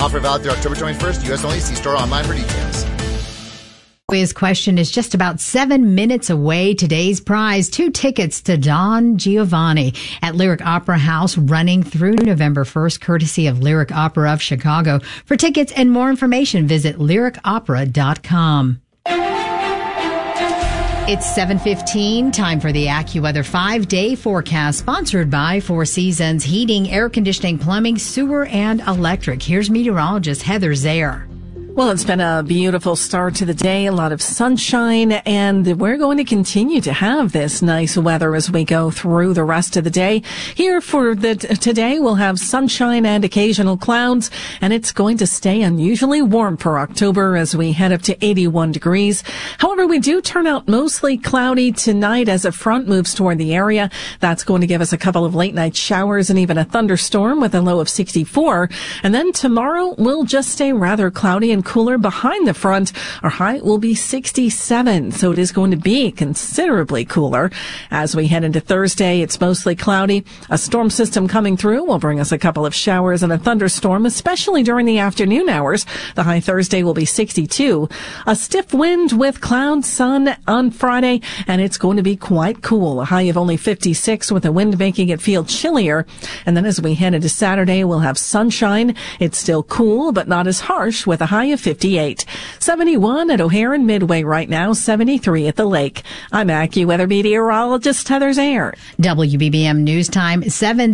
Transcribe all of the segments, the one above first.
Offer valid through October 21st. U.S. only. See store online for details. His question is just about 7 minutes away. Today's prize, 2 tickets to Don Giovanni at Lyric Opera House running through November 1st, courtesy of Lyric Opera of Chicago. For tickets and more information, visit lyricopera.com. It's 7:15, time for the AccuWeather 5-day forecast, sponsored by Four Seasons Heating, Air Conditioning, Plumbing, Sewer, and Electric. Here's meteorologist Heather Zayer. Well, it's been a beautiful start to the day, a lot of sunshine, and we're going to continue to have this nice weather as we go through the rest of the day. Here for today, we'll have sunshine and occasional clouds, and it's going to stay unusually warm for October as we head up to 81 degrees. However, we do turn out mostly cloudy tonight as a front moves toward the area. That's going to give us a couple of late night showers and even a thunderstorm with a low of 64. And then tomorrow will just stay rather cloudy and cooler behind the front. Our high will be 67, so it is going to be considerably cooler. As we head into Thursday, it's mostly cloudy. A storm system coming through will bring us a couple of showers and a thunderstorm, especially during the afternoon hours. The high Thursday will be 62. A stiff wind with clouds, sun on Friday, and it's going to be quite cool. A high of only 56 with the wind making it feel chillier. And then as we head into Saturday, we'll have sunshine. It's still cool, but not as harsh with a high of 58. 71 at O'Hare and Midway right now, 73 at the lake. I'm AccuWeather meteorologist Heather Zayer. WBBM News Time,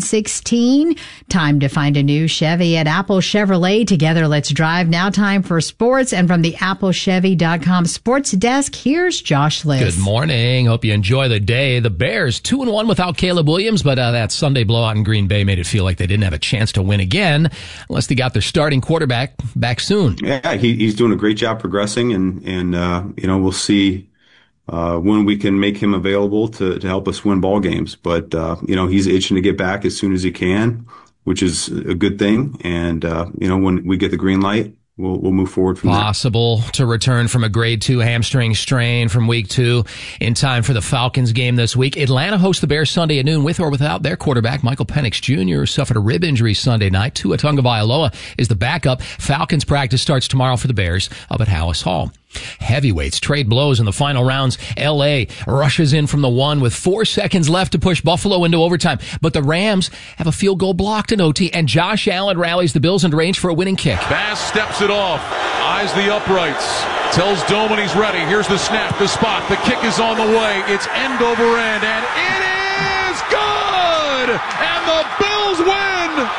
7:16. Time to find a new Chevy at Apple Chevrolet. Together, let's drive. Now time for sports. And from the AppleChevy.com sports desk, here's Josh Liss. Good morning. Hope you enjoy the day. The Bears 2-1 without Caleb Williams, but that Sunday blowout in Green Bay made it feel like they didn't have a chance to win again unless they got their starting quarterback back soon. Yeah, he's doing a great job progressing, and we'll see when we can make him available to help us win ball games. But he's itching to get back as soon as he can, which is a good thing. And when we get the green light, we'll move forward from there. Possible to return from a grade 2 hamstring strain from week 2 in time for the Falcons game this week. Atlanta hosts the Bears Sunday at noon with or without their quarterback, Michael Penix Jr., suffered a rib injury Sunday night. Tua Tagovailoa is the backup. Falcons practice starts tomorrow for the Bears up at Hallis Hall. Heavyweights trade blows in the final rounds. L.A. rushes in from the 1 with 4 seconds left to push Buffalo into overtime. But the Rams have a field goal blocked in OT, and Josh Allen rallies the Bills into range for a winning kick. Bass steps it off, eyes the uprights, tells Doman he's ready. Here's the snap, the spot, the kick is on the way. It's end over end, and it is good! And the Bills win!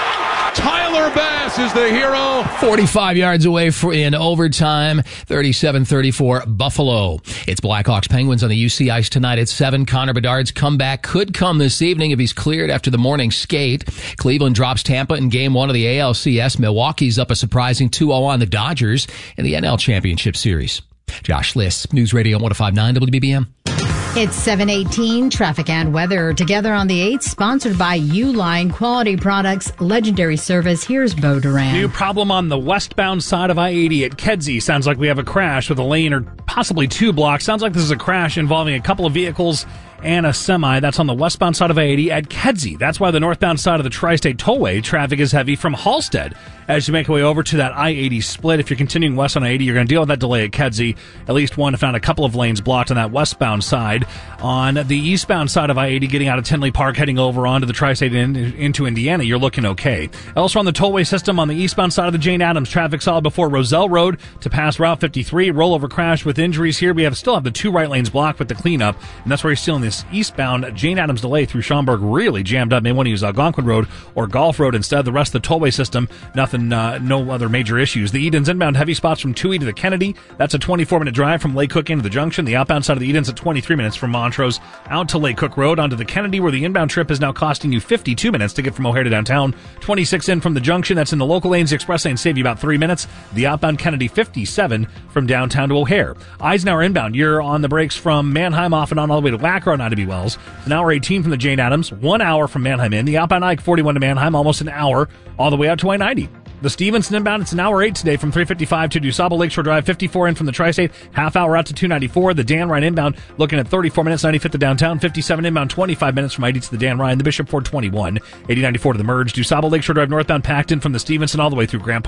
Tyler Bass is the hero. 45 yards away in overtime, 37-34 Buffalo. It's Blackhawks Penguins on the UC Ice tonight at 7. Connor Bedard's comeback could come this evening if he's cleared after the morning skate. Cleveland drops Tampa in Game 1 of the ALCS. Milwaukee's up a surprising 2-0 on the Dodgers in the NL Championship Series. Josh Liss, News Radio 105.9 WBBM. It's 7:18, traffic and weather together on the 8th, sponsored by Uline Quality Products, legendary service. Here's Bo Duran. New problem on the westbound side of I-80 at Kedzie. Sounds like we have a crash with a lane or possibly 2 blocks. Sounds like this is a crash involving a couple of vehicles and a semi. That's on the westbound side of I-80 at Kedzie. That's why the northbound side of the Tri-State Tollway traffic is heavy from Halstead as you make your way over to that I-80 split. If you're continuing west on I-80, you're going to deal with that delay at Kedzie. At least one, if not a couple of lanes blocked on that westbound side. On the eastbound side of I-80, getting out of Tinley Park, heading over onto the Tri-State into Indiana, you're looking okay. Also on the tollway system on the eastbound side of the Jane Addams, traffic solid before Roselle Road to pass Route 53. Rollover crash with injuries here. We still have the 2 right lanes blocked with the cleanup, and that's where you're still in this eastbound Jane Addams delay through Schaumburg, really jammed up. May want to use Algonquin Road or Golf Road instead. The rest of the tollway system, nothing, no other major issues. The Edens inbound heavy spots from Toohey to the Kennedy. That's a 24-minute drive from Lake Cook into the junction. The outbound side of the Edens at 23 minutes from Montrose out to Lake Cook Road onto the Kennedy, where the inbound trip is now costing you 52 minutes to get from O'Hare to downtown. 26 in from the junction. That's in the local lanes. The express lanes save you about 3 minutes. The outbound Kennedy 57 from downtown to O'Hare. Eisenhower inbound. You're on the brakes from Manheim off and on all the way to Wacker on I-B Wells. An hour 18 from the Jane Addams, 1 hour from Manheim in. The outbound I-41 to Manheim, almost an hour, all the way out to I-90. The Stevenson inbound, it's an hour 8 today from 355 to DuSable Lakeshore Drive, 54 in from the Tri-State, half hour out to 294. The Dan Ryan inbound, looking at 34 minutes, 95th to downtown, 57 inbound, 25 minutes from ID to the Dan Ryan. The Bishop 421, 8094 to the Merge. DuSable Lakeshore Drive northbound packed in from the Stevenson all the way through Grand Park.